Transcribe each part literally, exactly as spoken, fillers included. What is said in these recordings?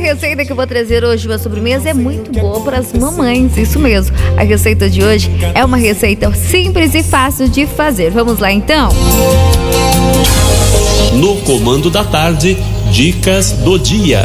receita que eu vou trazer hoje, uma sobremesa, é muito boa para as mamães, isso mesmo. A receita de hoje é uma receita simples e fácil de fazer. Vamos lá então? No Comando da Tarde, dicas do dia.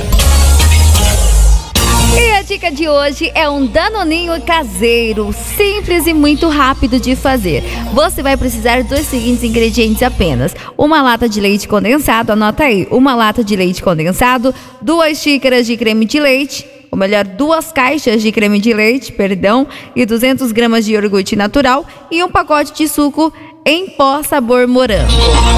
E a dica de hoje é um danoninho caseiro, simples e muito rápido de fazer. Você vai precisar dos seguintes ingredientes apenas: uma lata de leite condensado, anota aí, uma lata de leite condensado, duas xícaras de creme de leite, ou melhor, duas caixas de creme de leite, perdão, e duzentas gramas de iogurte natural e um pacote de suco em pó sabor morango.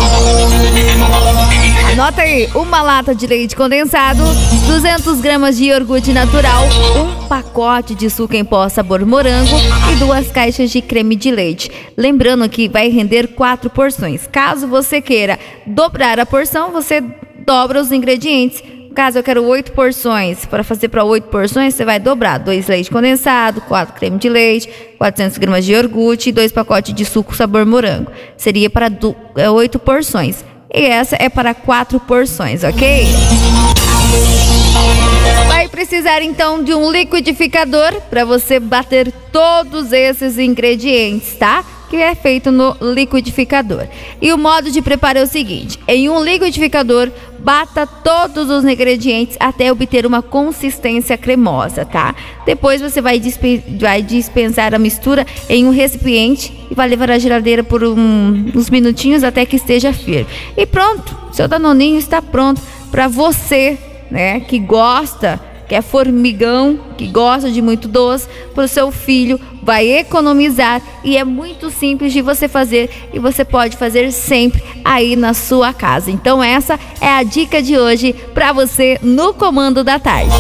Anota aí, uma lata de leite condensado, duzentas gramas de iogurte natural, um pacote de suco em pó sabor morango e duas caixas de creme de leite. Lembrando que vai render quatro porções. Caso você queira dobrar a porção, você dobra os ingredientes. Caso eu quero oito porções, para fazer para oito porções, você vai dobrar dois leite condensado, quatro creme de leite, quatrocentas gramas de iogurte e dois pacotes de suco sabor morango. Seria para oito porções. E essa é para quatro porções, ok? Vai precisar então de um liquidificador para você bater todos esses ingredientes, tá? Que é feito no liquidificador. E o modo de preparo é o seguinte: em um liquidificador, bata todos os ingredientes até obter uma consistência cremosa, tá? Depois você vai, dispe- vai dispensar a mistura em um recipiente e vai levar à geladeira por um, uns minutinhos até que esteja firme. E pronto, seu danoninho está pronto para você, né, que gosta, que é formigão, que gosta de muito doce, para o seu filho, vai economizar e é muito simples de você fazer e você pode fazer sempre aí na sua casa. Então essa é a dica de hoje para você no Comando da Tarde.